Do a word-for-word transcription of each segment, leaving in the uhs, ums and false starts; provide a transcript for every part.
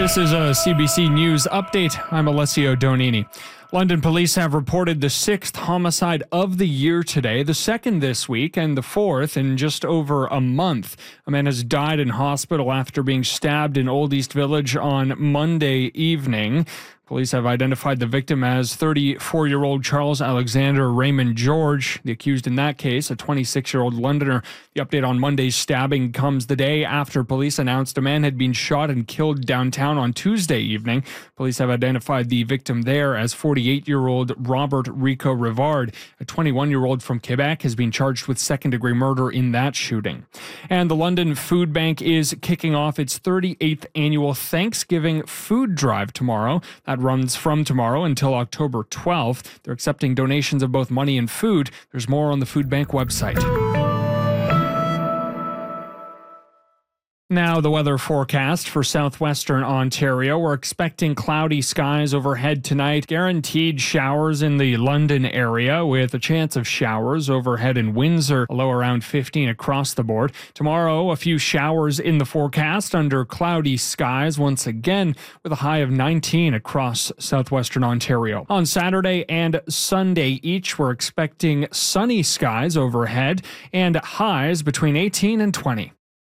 This is a C B C News update. I'm Alessio Donini. London police have reported the sixth homicide of the year today, the second this week, and the fourth in just over a month. A man has died in hospital after being stabbed in Old East Village on Monday evening. Police have identified the victim as thirty-four-year-old Charles Alexander Raymond George. The accused in that case, a twenty-six-year-old Londoner. The update on Monday's stabbing comes the day after police announced a man had been shot and killed downtown on Tuesday evening. Police have identified the victim there as forty-eight-year-old Robert Rico Rivard. A twenty-one-year-old from Quebec has been charged with second-degree murder in that shooting. And the London Food Bank is kicking off its thirty-eighth annual Thanksgiving food drive tomorrow. That runs from tomorrow until October twelfth. They're accepting donations of both money and food. There's more on the Food Bank website. Now, the weather forecast for southwestern Ontario. We're expecting cloudy skies overhead tonight. Guaranteed showers in the London area with a chance of showers overhead in Windsor, a low around fifteen across the board. Tomorrow, a few showers in the forecast under cloudy skies once again with a high of nineteen across southwestern Ontario. On Saturday and Sunday each, we're expecting sunny skies overhead and highs between eighteen and twenty.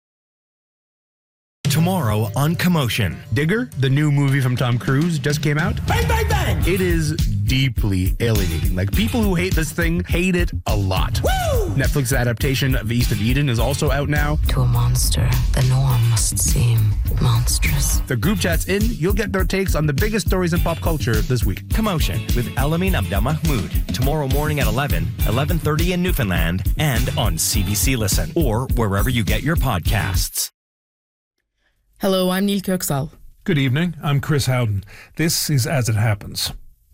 Tomorrow on Commotion. Digger, the new movie from Tom Cruise, just came out. Bang, bang, bang! It is deeply alienating. Like, people who hate this thing hate it a lot. Woo! Netflix's adaptation of East of Eden is also out now. To a monster, the norm must seem monstrous. The group chat's in. You'll get their takes on the biggest stories in pop culture this week. Commotion with Elamin Abdelmahmoud. Tomorrow morning at eleven, eleven thirty in Newfoundland, and on C B C Listen, or wherever you get your podcasts. Hello, I'm Neil Köksal. Good evening, I'm Chris Howden. This is As It Happens.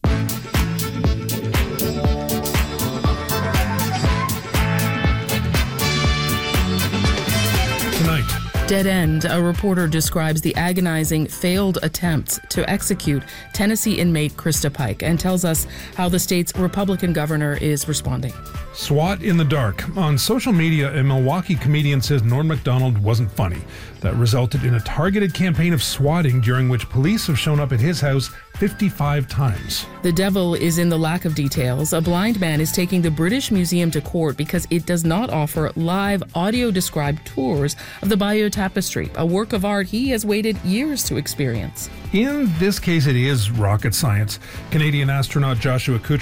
Tonight. Dead End, a reporter describes the agonizing failed attempts to execute Tennessee inmate Krista Pike and tells us how the state's Republican governor is responding. SWAT in the dark. On social media, a Milwaukee comedian says Norm Macdonald wasn't funny. That resulted in a targeted campaign of swatting during which police have shown up at his house fifty-five times. The devil is in the lack of details. A blind man is taking the British Museum to court because it does not offer live audio-described tours of the Bayeux Tapestry, a work of art he has waited years to experience. In this case, it is rocket science. Canadian astronaut Joshua Kuchar